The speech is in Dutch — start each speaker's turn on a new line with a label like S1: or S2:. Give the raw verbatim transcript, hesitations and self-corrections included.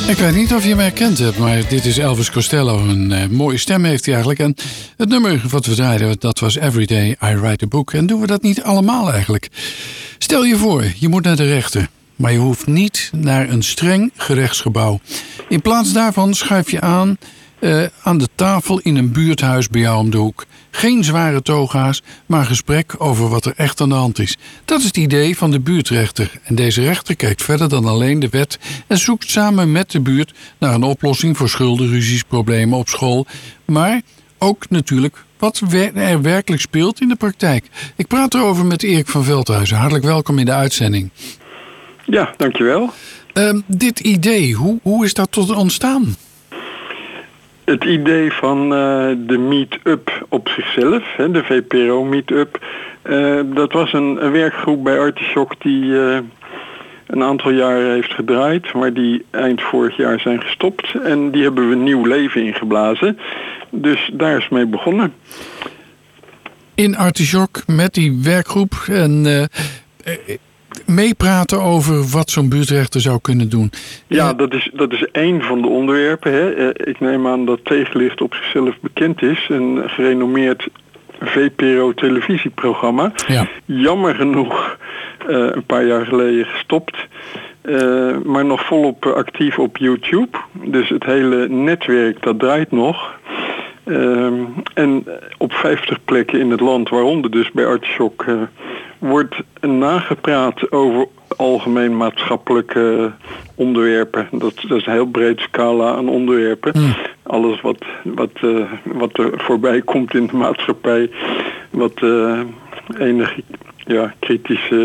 S1: Ik weet niet of je hem herkend hebt, maar dit is Elvis Costello. Een uh, mooie stem heeft hij eigenlijk. En het nummer wat we draaiden, dat was Everyday I Write a Book. En doen we dat niet allemaal eigenlijk? Stel je voor, je moet naar de rechter. Maar je hoeft niet naar een streng gerechtsgebouw. In plaats daarvan schuif je aan uh, aan de tafel in een buurthuis bij jou om de hoek. Geen zware toga's, maar gesprek over wat er echt aan de hand is. Dat is het idee van de buurtrechter. En deze rechter kijkt verder dan alleen de wet en zoekt samen met de buurt naar een oplossing voor schulden, ruzies, problemen op school. Maar ook natuurlijk wat er werkelijk speelt in de praktijk. Ik praat erover met Erik van Veldhuizen. Hartelijk welkom in de uitzending.
S2: Ja, dankjewel.
S1: Uh, dit idee, hoe, hoe is dat tot ontstaan?
S2: Het idee van uh, de meet-up op zichzelf, hè, de V P R O meet-up, uh, dat was een, een werkgroep bij Artisjok die uh, een aantal jaren heeft gedraaid, maar die eind vorig jaar zijn gestopt. En die hebben we nieuw leven ingeblazen. Dus daar is mee begonnen.
S1: In Artisjok met die werkgroep en uh, meepraten over wat zo'n buurtrechter zou kunnen doen.
S2: Ja, dat is, dat is één van de onderwerpen. Hè. Ik neem aan dat Tegenlicht op zichzelf bekend is. Een gerenommeerd V P R O televisieprogramma. Ja. Jammer genoeg uh, een paar jaar geleden gestopt. Uh, maar nog volop actief op YouTube. Dus het hele netwerk dat draait nog. Uh, en op vijftig plekken in het land, waaronder dus bij Artisjok, uh, wordt nagepraat over algemeen maatschappelijke onderwerpen. Dat, dat is een heel breed scala aan onderwerpen. Mm. Alles wat, wat, uh, wat er voorbij komt in de maatschappij, wat uh, enige ja, kritische